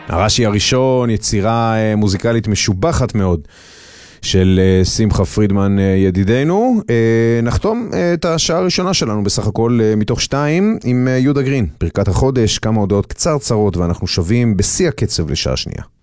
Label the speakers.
Speaker 1: הרש"י הראשון, יצירה מוזיקלית משובחת מאוד של שמחה פרידמן ידידנו. נחתום את השעה הראשונה שלנו בסך הכל מתוך 2 עם יהודה גרין, ברכת החודש, כמה הודעות קצרצרות ואנחנו שווים בשיא הקצב לשעה שנייה.